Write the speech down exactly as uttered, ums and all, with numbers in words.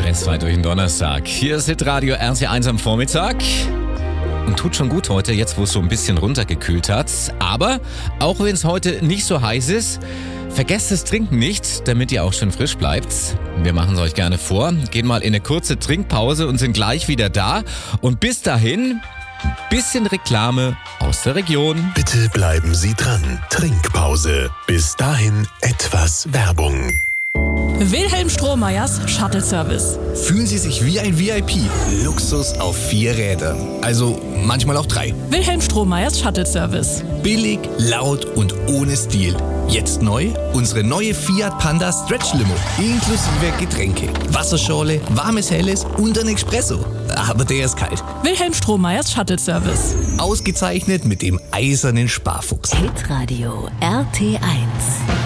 Stressfrei durch den Donnerstag. Hier ist Hitradio R T eins am Vormittag. Und tut schon gut heute, jetzt wo es so ein bisschen runtergekühlt hat. Aber auch wenn es heute nicht so heiß ist, vergesst das Trinken nicht, damit ihr auch schön frisch bleibt. Wir machen es euch gerne vor, gehen mal in eine kurze Trinkpause und sind gleich wieder da. Und bis dahin, ein bisschen Reklame aus der Region. Bitte bleiben Sie dran. Trinkpause. Bis dahin etwas Werbung. Wilhelm Strohmeyers Shuttle Service. Fühlen Sie sich wie ein V I P. Luxus auf vier Rädern. Also manchmal auch drei. Wilhelm Strohmeyers Shuttle Service. Billig, laut und ohne Stil. Jetzt neu unsere neue Fiat Panda Stretch Limo. Inklusive Getränke, Wasserschorle, warmes Helles und ein Espresso. Aber der ist kalt. Wilhelm Strohmeyers Shuttle Service. Ausgezeichnet mit dem eisernen Sparfuchs. Hitradio R T eins.